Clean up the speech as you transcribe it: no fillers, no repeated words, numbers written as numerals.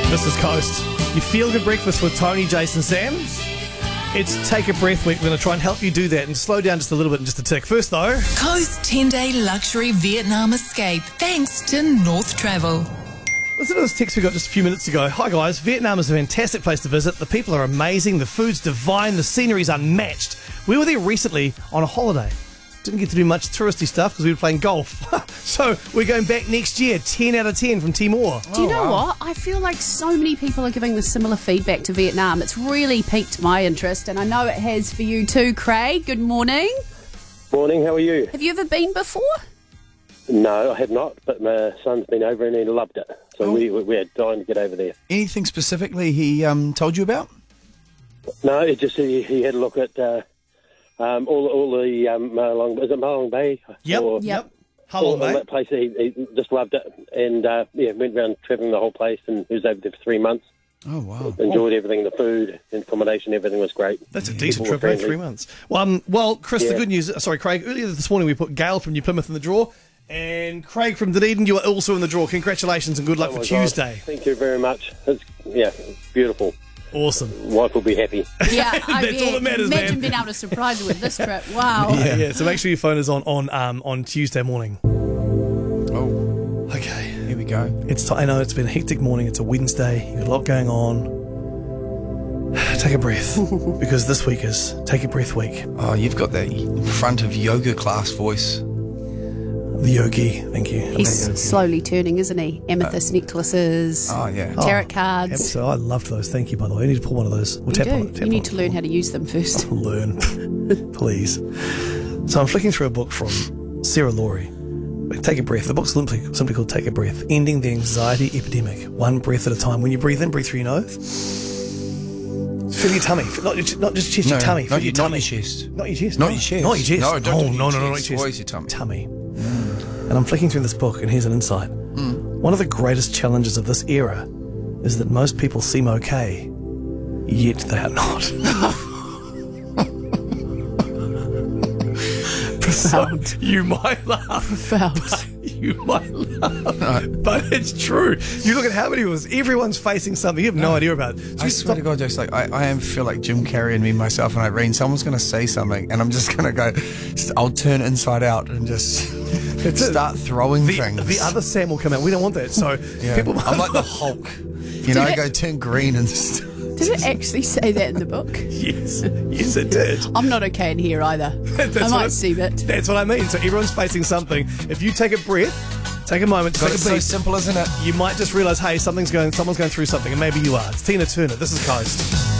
This is Coast. You feel good breakfast with Tony, Jason, Sam. It's Take a Breath Week. We're going to try and help you do that and slow down just a little bit in just a tick. First, though, Coast 10-day luxury Vietnam escape thanks to North Travel. listen to this text we got just a few minutes ago. Hi, guys. Vietnam is a fantastic place to visit. The people are amazing. The food's divine. The scenery's unmatched. We were there recently on a holiday. Didn't get to do much touristy stuff because we were playing golf. So we're going back next year. 10 out of 10 from Timor. Do you know what? I feel like so many people are giving the similar feedback to Vietnam. It's really piqued my interest, and I know it has for you too, Craig. Good morning. Morning, how are you? Have you ever been before? No, I have not, but my son's been over and he loved it. So we're dying to get over there. Anything specifically he told you about? No, it just he had a look at all the Malong, is it Malong Bay? Yep. Or, Yep. How long, all mate? that place, he just loved it. And, went around travelling the whole place and he was over there for 3 months. Oh, wow. Enjoyed everything, the food, accommodation, everything was great. That's a decent People trip, were eh? 3 friendly. months. Well, Chris, the good news... Sorry, Craig. Earlier this morning, we put Gail from New Plymouth in the draw. And Craig from Dunedin, you are also in the draw. Congratulations and good luck Oh for my God. Tuesday. Thank you very much. It's beautiful. Awesome. Wife will be happy. Yeah, That's all that matters, Imagine man. being able to surprise her with this trip. Wow. Yeah. So make sure your phone is on Tuesday morning. Oh, Okay. here we go. I know it's been a hectic morning. It's a Wednesday. You've got a lot going on. Take a breath, because this week is Take a Breath Week. Oh, you've got that front of yoga class voice. The yogi, thank you. He's slowly turning, isn't he? Amethyst necklaces, Oh, yeah. tarot cards. So I loved those. Thank you, by the way. I need to pull one of those. We'll You tap do. on it. Tap You need on to it. learn how to use them first. Learn, please. So I'm flicking through a book from Sarah Laurie. Take a breath. The book's simply called Take a Breath. Ending the Anxiety Epidemic. One breath at a time. When you breathe in, breathe through your nose. Feel your tummy. Not just chest, your tummy. Feel not your your tummy. chest. Not your chest. Not no. your chest. Not your chest. No, don't do Oh, your no, not chest. your chest. Always your tummy. And I'm flicking through this book, and here's an insight. One of the greatest challenges of this era is that most people seem okay, yet they are not. Profound. So you might laugh. Profound. You might laugh. But it's true. You look at how many of us, everyone's facing something you have no idea about. So I you swear to God, Joe, like I feel like Jim Carrey and me, myself, and Irene. Someone's going to say something, and I'm just going to go. I'll turn inside out and just start throwing things. The other Sam will come out. We don't want that. So Yeah. people I'm like the Hulk. You know, I go turn green and just. Did it actually say that in the book? Yes, it did. I'm not okay in here either. That's I what might see it. That's what I mean. So everyone's facing something. If you take a breath, take a moment, God, take it's a so beat, simple, isn't it? you might just realise, hey, someone's going through something, and maybe you are. It's Tina Turner. This is Coast.